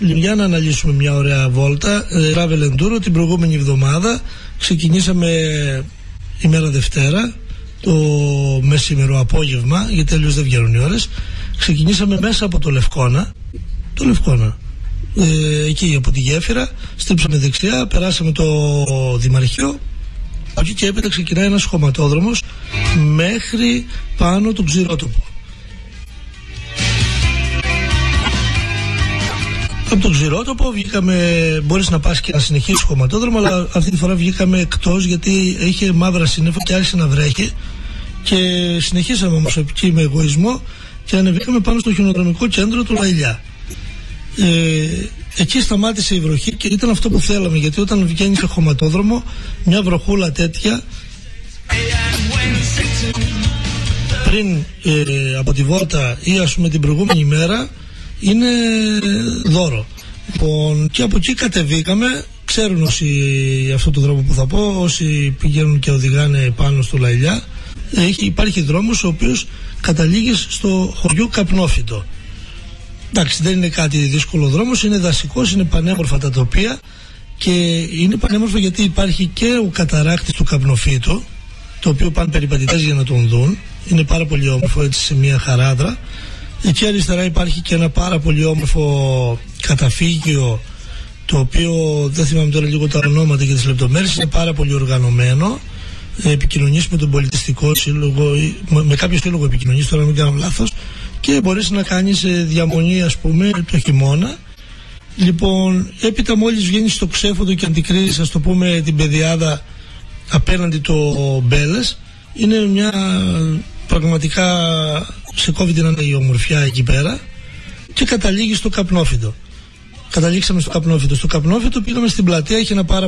Για να αναλύσουμε μια ωραία βόλτα. Travel Enduro την προηγούμενη εβδομάδα. Ξεκινήσαμε ημέρα Δευτέρα, το μεσήμερο απόγευμα, γιατί αλλιώς δεν βγαίνουν οι ώρες. Ξεκινήσαμε μέσα από το Λευκώνα. Εκεί από τη γέφυρα, στρίψαμε δεξιά, περάσαμε το Δημαρχείο. Από εκεί και έπειτα ξεκινάει ένας χωματόδρομος μέχρι πάνω τον Ξηρότοπο. Από τον Ξηρότοπο βγήκαμε, μπορείς να πας και να συνεχίσεις χωματόδρομο, αλλά αυτή τη φορά βγήκαμε εκτός γιατί είχε μαύρα σύννεφα και άρχισε να βρέχει, και συνεχίσαμε όμως εκεί με εγωισμό και ανεβήκαμε πάνω στο χιονοδρομικό κέντρο του Λαϊλιά. Εκεί σταμάτησε η βροχή και ήταν αυτό που θέλαμε, γιατί όταν βγαίνεις σε χωματόδρομο, μια βροχούλα τέτοια πριν από τη βόλτα ή ας πούμε την προηγούμενη μέρα είναι δώρο. Λοιπόν, και από εκεί κατεβήκαμε. Ξέρουν όσοι αυτό το δρόμο που θα πω, όσοι πηγαίνουν και οδηγάνε πάνω στο Λαϊλιά, υπάρχει δρόμος ο οποίος καταλήγει στο χωριό Καπνόφυτο. Εντάξει, δεν είναι κάτι δύσκολο δρόμος, είναι δασικός, είναι πανέμορφα τα τοπία, και είναι πανέμορφο γιατί υπάρχει και ο καταράκτης του Καπνοφύτου, το οποίο πάνε περιπατητές για να τον δουν. Είναι πάρα πολύ όμορφο, έτσι σε μια χαράδρα. Εκεί αριστερά υπάρχει και ένα πάρα πολύ όμορφο καταφύγιο, το οποίο δεν θυμάμαι τώρα λίγο τα ονόματα και τις λεπτομέρειες, είναι πάρα πολύ οργανωμένο. Επικοινωνείς με τον πολιτιστικό σύλλογο, με κάποιο σύλλογο επικοινωνείς, τώρα μην κάνω λάθος, και μπορείς να κάνεις διαμονή ας πούμε το χειμώνα. Λοιπόν, έπειτα μόλις βγαίνεις στο Ξέφωτο και αντικρίζεις, ας το πούμε, την Πεδιάδα απέναντι το Μπέλες, είναι μια πραγματικά, σε κόβει την η ομορφιά εκεί πέρα, και καταλήγεις στο Καπνόφυτο. Καταλήξαμε στο Καπνόφυτο. Στο Καπνόφυτο πήγαμε στην πλατεία, είχε ένα πάρα